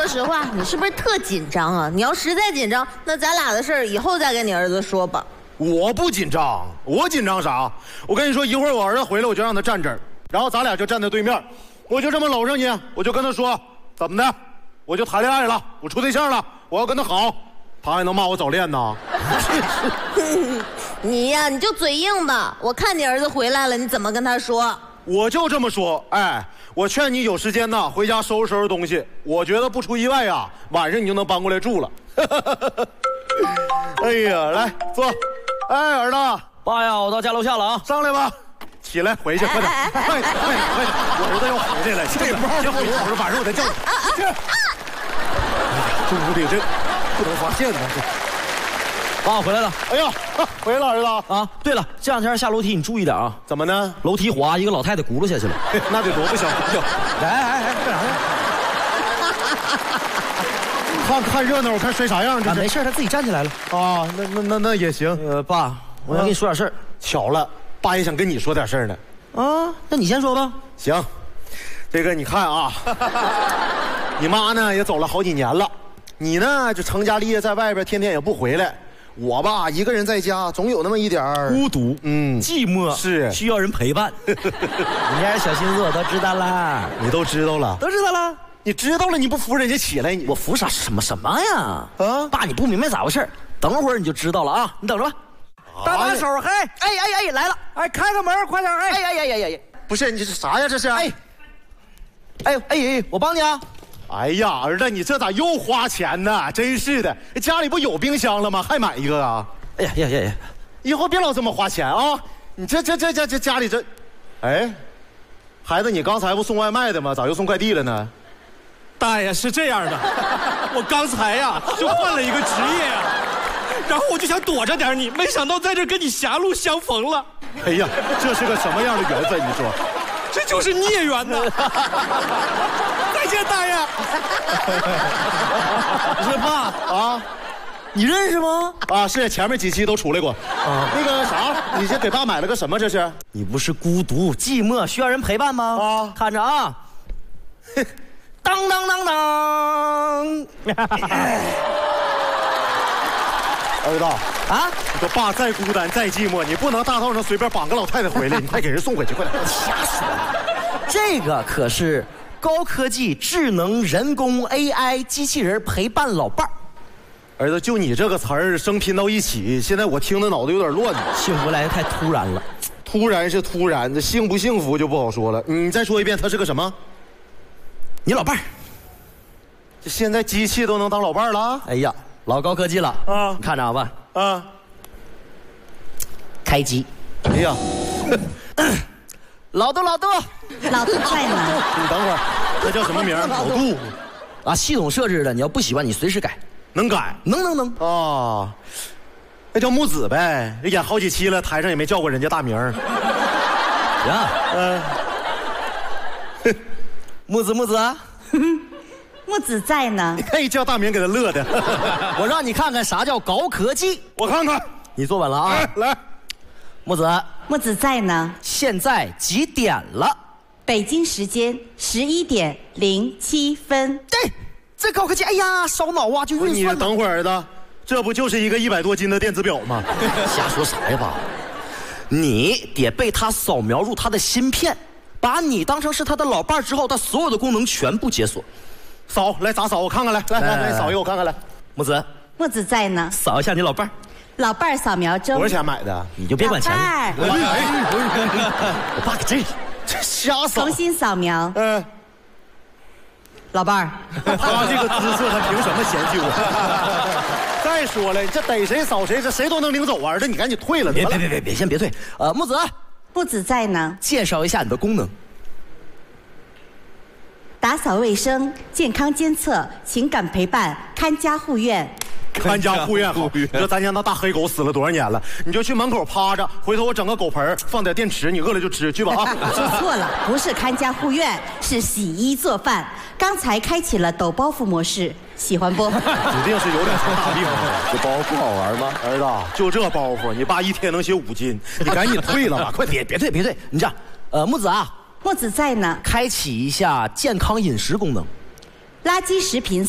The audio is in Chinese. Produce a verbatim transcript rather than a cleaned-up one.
说实话，你是不是特紧张啊？你要实在紧张，那咱俩的事儿以后再跟你儿子说吧。 我不紧张，我紧张啥？我跟你说，一会儿我儿子回来，我就让他站这儿，然后咱俩就站在对面，我就这么搂上你，我就跟他说，怎么的？我就谈恋爱了，我处对象了，我要跟他好，他还能骂我早恋呢？ 你呀，你就嘴硬吧。我看你儿子回来了，你怎么跟他说？ 我就这么说，哎，我劝你有时间呢，回家收拾收拾东西。我觉得不出意外呀，晚上你就能搬过来住了。哎呀，来坐。哎，儿子， 爸呀，我到家楼下了啊， 上来吧。起来，回去，快点，快点，快点，快点！我儿子要回来了，这也不好，先回去，我说晚上我再叫你。这，这屋里这不能发现呢。 爸，我回来了。 哎呀，回来了，儿子啊！对了，这两天下楼梯你注意点啊。 怎么呢？ 楼梯滑，一个老太太轱辘下去了， 那得多不想要。 来，哎哎，干啥呀？ 看看热闹，我看摔啥样？ 啊，没事，他自己站起来了。 啊，那那那那也行。 呃，爸，我想跟你说点事儿。 巧了，爸也想跟你说点事儿呢。 啊，那你先说吧。 行，这个你看啊，你妈呢也走了好几年了，你呢就成家立业在外边，天天也不回来。我吧，一个人在家，总有那么一点儿孤独， 嗯， 寂寞， 是需要人陪伴。你这点小心思我都知道啦， 你都知道了， 都知道了。 你知道了，你不扶人家起来，你我扶啥什么什么呀？ 啊， 爸，你不明白咋回事？等会儿你就知道了啊！你等着吧。搭把手，嘿，哎哎哎，来了，哎，开个门，快点，哎哎哎哎哎， 不是你这是啥呀？这是？哎， 哎哎哎，我帮你啊！ 哎呀，儿子，你这咋又花钱呢？真是的，家里不有冰箱了吗？还买一个啊？ 哎呀呀呀呀！ 以后别老这么花钱啊！你这这这这这家里这，哎，孩子，你刚才不送外卖的吗？咋又送快递了呢？ 大爷是这样的，我刚才呀就换了一个职业呀，然后我就想躲着点你，没想到在这跟你狭路相逢了。 哎呀，这是个什么样的缘分？你说， 这就是孽缘呐！再见，大爷。 不是爸啊， 你认识吗？ 啊，是前面几期都出来过。啊，那个啥，你这给爸买了个什么？这是？ 你不是孤独寂寞需要人陪伴吗？啊，看着啊。当当当当！ 儿子啊， 你说爸再孤单再寂寞，你不能大道上随便绑个老太太回来，你快给人送回去，快点！ 瞎说，这个可是高科技智能人工 A I 机器人陪伴老伴儿。 儿子，就你这个词儿生拼到一起，现在我听的脑子有点乱。 幸福来得太突然了， 突然是突然，这幸不幸福就不好说了。你再说一遍，他是个什么？ 你老伴儿， 这现在机器都能当老伴儿了？ 哎呀，老高科技了啊！你看着吧， 啊， 开机。 哎呀， 老杜老杜， 老杜在呢。 你等会儿，那叫什么名？老杜啊，系统设置的，你要不喜欢，你随时改， 能改， 能能能啊。那叫木子呗，演好几期了，台上也没叫过人家大名儿。 呀， 嗯。 木子木子啊， 木子在呢。 你看一叫大名给他乐的。 我让你看看啥叫高科技， 我看看。 你坐稳了啊！ 来，来木子， 木子在呢。 现在几点了？ 北京时间十一点零七分。 对，这高科技，哎呀，烧脑啊，就运算。 你等会儿，儿子，这不就是一个一百多斤的电子表吗？ 瞎说啥呀，爸？你得被他扫描入他的芯片。把你当成是他的老伴儿之后，他所有的功能全部解锁。 扫，来咋扫？我看看来，来来来，扫一个我看看来。 木子， 木子在呢。 扫一下你老伴儿。 老伴儿扫描中。 多少钱买的？ 你就别管钱了。 老伴儿，我爸给这这瞎扫。 重新扫描。 嗯。 老伴儿， 他这个姿色，他凭什么嫌弃我？再说了，这逮谁扫谁，这谁都能领走啊！儿子，你赶紧退了。 别别别别别，先别退。呃，木子。 木子在呢。 介绍一下你的功能： 打扫卫生、健康监测、情感陪伴、看家护院。 看家护院好，你说咱家那大黑狗死了多少年了？你就去门口趴着，回头我整个狗盆放点电池，你饿了就吃去吧啊！ 说错了，不是看家护院，是洗衣做饭。刚才开启了抖包袱模式，喜欢不？ 指定是有点什么大病了。 这包袱好玩吗？ 儿子，就这包袱，你爸一天能写五斤，你赶紧退了吧，快别别退别退！你这样，呃，木子啊， 木子在呢。 开启一下健康饮食功能， 垃圾食品